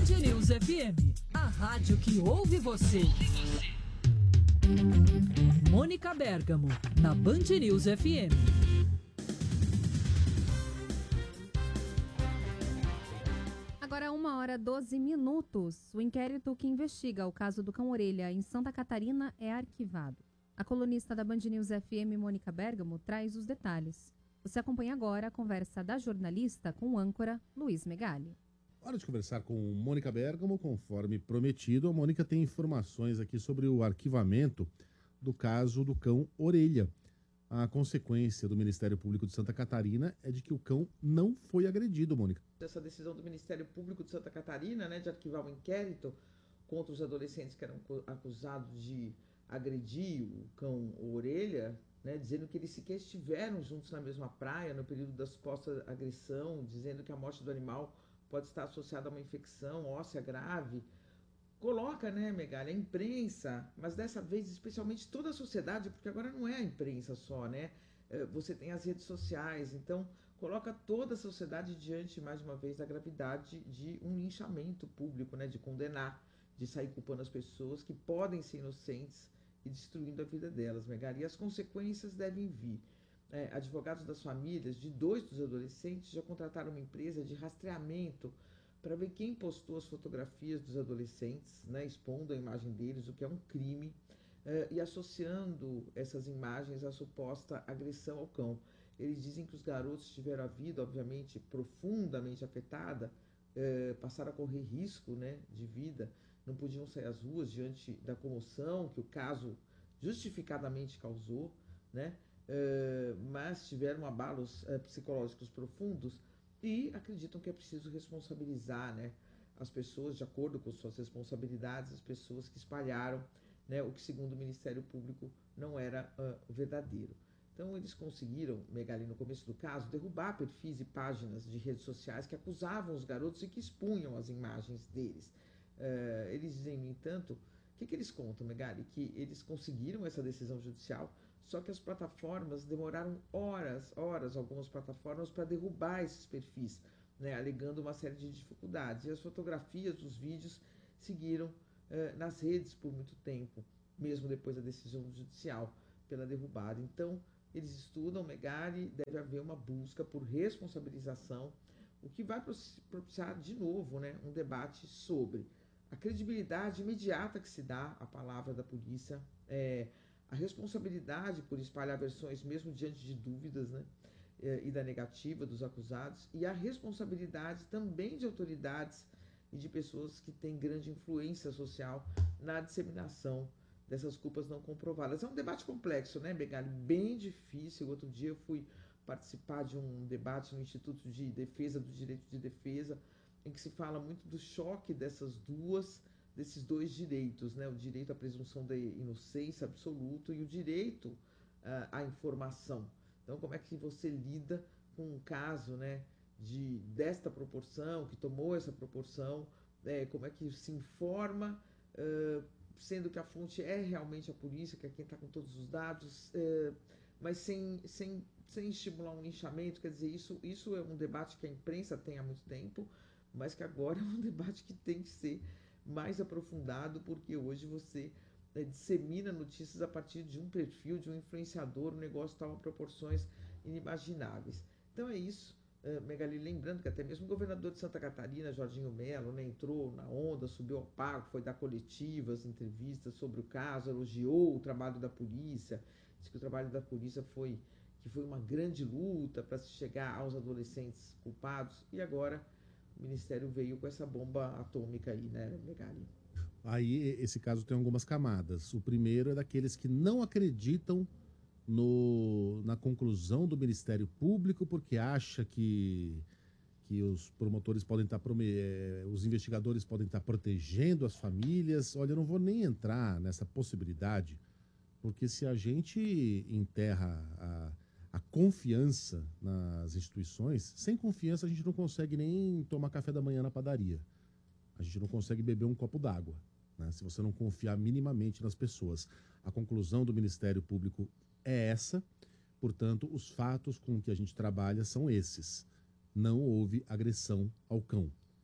Band News FM, a rádio que ouve você. Mônica Bergamo, na Band News FM. Agora 1h12. O inquérito que investiga o caso do cão-orelha em Santa Catarina é arquivado. A colunista da Band News FM, Mônica Bergamo, traz os detalhes. Você acompanha agora a conversa da jornalista com o âncora Luiz Megali. Hora de conversar com Mônica Bergamo, conforme prometido. A Mônica tem informações aqui sobre o arquivamento do caso do cão Orelha. A consequência do Ministério Público de Santa Catarina é de que o cão não foi agredido, Mônica. Essa decisão do Ministério Público de Santa Catarina, de arquivar um inquérito contra os adolescentes que eram acusados de agredir o cão Orelha, dizendo que eles sequer estiveram juntos na mesma praia no período da suposta agressão, dizendo que a morte do animal pode estar associada a uma infecção óssea grave. Coloca, Megali, a imprensa, mas dessa vez especialmente toda a sociedade, porque agora não é a imprensa só, Você tem as redes sociais, então coloca toda a sociedade diante, mais uma vez, da gravidade de um linchamento público, de condenar, de sair culpando as pessoas que podem ser inocentes e destruindo a vida delas, Megali. E as consequências devem vir. Advogados das famílias de 2 dos adolescentes já contrataram uma empresa de rastreamento para ver quem postou as fotografias dos adolescentes, expondo a imagem deles, o que é um crime, e associando essas imagens à suposta agressão ao cão. Eles dizem que os garotos tiveram a vida, obviamente, profundamente afetada, passaram a correr risco de vida, não podiam sair às ruas diante da comoção que o caso justificadamente causou, mas tiveram abalos psicológicos profundos e acreditam que é preciso responsabilizar as pessoas, de acordo com suas responsabilidades, as pessoas que espalharam o que, segundo o Ministério Público, não era verdadeiro. Então, eles conseguiram, Megali, no começo do caso, derrubar perfis e páginas de redes sociais que acusavam os garotos e que expunham as imagens deles. Eles dizem, no entanto, o que eles contam, Megali? Que eles conseguiram essa decisão judicial, só que as plataformas demoraram horas, algumas plataformas, para derrubar esses perfis, alegando uma série de dificuldades. E as fotografias, os vídeos, seguiram nas redes por muito tempo, mesmo depois da decisão judicial pela derrubada. Então, eles estudam, Megali, deve haver uma busca por responsabilização, o que vai propiciar de novo um debate sobre a credibilidade imediata que se dá à palavra da polícia, a responsabilidade por espalhar versões mesmo diante de dúvidas, e da negativa dos acusados, e a responsabilidade também de autoridades e de pessoas que têm grande influência social na disseminação dessas culpas não comprovadas. É um debate complexo, Megali? Bem difícil. Outro dia eu fui participar de um debate no Instituto de Defesa do Direito de Defesa, em que se fala muito do choque desses dois direitos, o direito à presunção de inocência absoluto e o direito à informação. Então, como é que você lida com um caso desta proporção, que tomou essa proporção, como é que se informa, sendo que a fonte é realmente a polícia, que é quem está com todos os dados, mas sem estimular um linchamento. Quer dizer, isso é um debate que a imprensa tem há muito tempo, mas que agora é um debate que tem que ser mais aprofundado, porque hoje você dissemina notícias a partir de um perfil, de um influenciador, o negócio toma proporções inimagináveis. Então é isso, Megali, lembrando que até mesmo o governador de Santa Catarina, Jorginho Mello, entrou na onda, subiu ao palco, foi dar coletivas, entrevistas sobre o caso, elogiou o trabalho da polícia, disse que o trabalho da polícia foi uma grande luta para se chegar aos adolescentes culpados, e agora o Ministério veio com essa bomba atômica aí, Megali? Aí esse caso tem algumas camadas. O primeiro é daqueles que não acreditam na conclusão do Ministério Público, porque acha que os promotores podem estar, os investigadores podem estar protegendo as famílias. Olha, eu não vou nem entrar nessa possibilidade, porque se a gente enterra a confiança nas instituições, sem confiança a gente não consegue nem tomar café da manhã na padaria. A gente não consegue beber um copo d'água, se você não confiar minimamente nas pessoas. A conclusão do Ministério Público é essa, portanto, os fatos com que a gente trabalha são esses. Não houve agressão ao cão.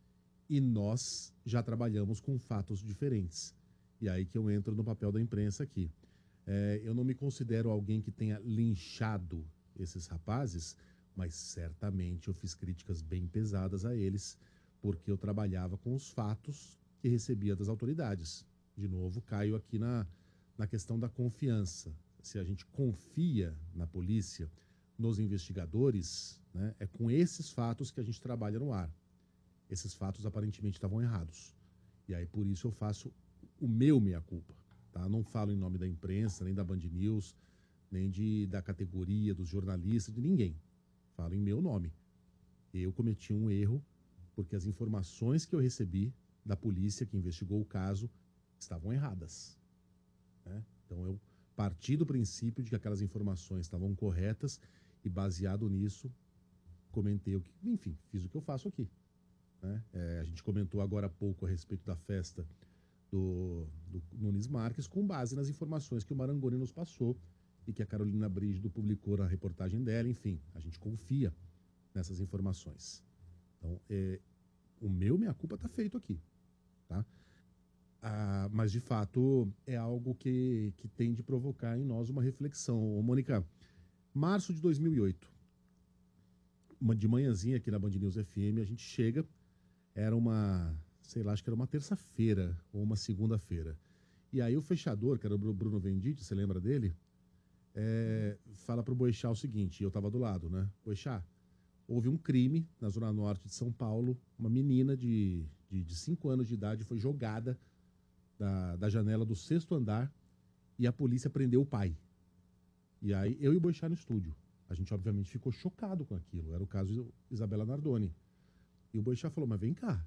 E nós já trabalhamos com fatos diferentes. E aí que eu entro no papel da imprensa aqui. Eu não me considero alguém que tenha linchado esses rapazes, mas certamente eu fiz críticas bem pesadas a eles, porque eu trabalhava com os fatos que recebia das autoridades. De novo, caio aqui na questão da confiança. Se a gente confia na polícia, nos investigadores, né, é com esses fatos que a gente trabalha no ar. Esses fatos aparentemente estavam errados. E aí por isso eu faço o meu meia-culpa. Tá? Não falo em nome da imprensa, nem da Band News, nem da categoria, dos jornalistas, de ninguém. Falo em meu nome. Eu cometi um erro porque as informações que eu recebi da polícia que investigou o caso estavam erradas. Né? Então eu parti do princípio de que aquelas informações estavam corretas e baseado nisso comentei o que, enfim, fiz o que eu faço aqui. Né? A gente comentou agora há pouco a respeito da festa do Nunes Marques com base nas informações que o Marangoni nos passou e que a Carolina Brígido publicou na reportagem dela. Enfim, a gente confia nessas informações. Então, o meu meia-culpa está feito aqui. Tá? Mas, de fato, é algo que tem de provocar em nós uma reflexão. Ô, Mônica, março de 2008, de manhãzinha aqui na Band News FM, a gente chega, era acho que era uma terça-feira ou uma segunda-feira. E aí o fechador, que era o Bruno Venditti, você lembra dele? Fala pro Boechat o seguinte, eu estava do lado, né? Boechat, houve um crime na zona norte de São Paulo, uma menina de 5 anos de idade foi jogada da janela do 6º andar e a polícia prendeu o pai. E aí eu e o Boechat no estúdio. A gente obviamente ficou chocado com aquilo, era o caso de Isabela Nardoni. E o Boechat falou, mas vem cá,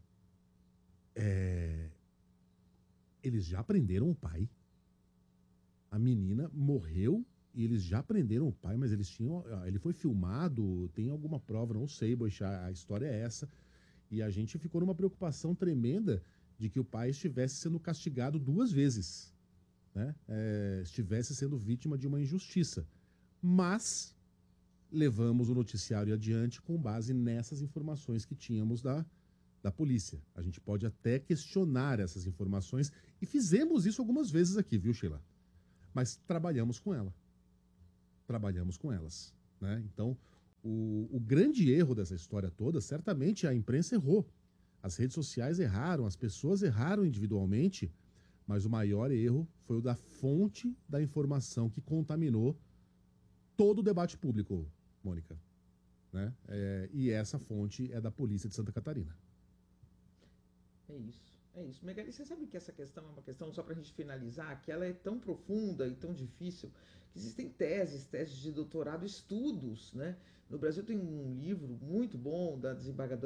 eles já prenderam o pai? A menina morreu e eles já prenderam o pai, mas ele foi filmado, tem alguma prova, não sei, Boechat, a história é essa. E a gente ficou numa preocupação tremenda de que o pai estivesse sendo castigado 2 vezes, né? Estivesse sendo vítima de uma injustiça. Mas levamos o noticiário adiante com base nessas informações que tínhamos da polícia. A gente pode até questionar essas informações e fizemos isso algumas vezes aqui, viu, Sheila? Mas trabalhamos com ela. Trabalhamos com elas. Né? Então, o grande erro dessa história toda, certamente a imprensa errou. As redes sociais erraram, as pessoas erraram individualmente, mas o maior erro foi o da fonte da informação que contaminou todo o debate público, Mônica. Né? E essa fonte é da Polícia de Santa Catarina. É isso. Megali, você sabe que essa questão é uma questão, só para a gente finalizar, que ela é tão profunda e tão difícil, que existem teses de doutorado, estudos, né? No Brasil tem um livro muito bom da desembargadora